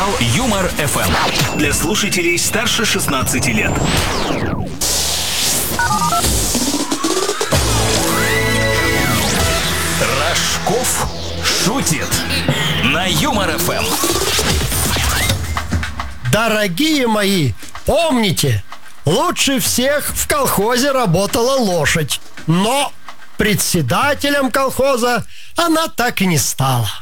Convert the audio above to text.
Канал Юмор ФМ. Для слушателей старше 16 лет. Рожков шутит на Юмор ФМ. Дорогие мои, помните, лучше всех в колхозе работала лошадь. Но председателем колхоза она так и не стала.